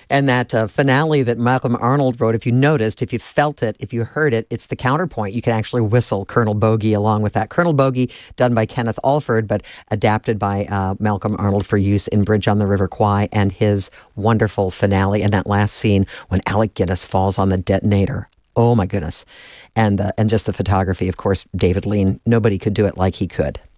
And that finale that Malcolm Arnold wrote, if you noticed, if you felt it, if you heard it, it's the counterpoint. You can actually whistle Colonel Bogey along with that. Colonel Bogey, done by Kenneth Alford, but adapted by Malcolm Arnold for use in Bridge on the River Kwai, and his wonderful finale and that last scene when Alec Guinness falls on the detonator. Oh, my goodness. And just the photography, of course, David Lean. Nobody could do it like he could.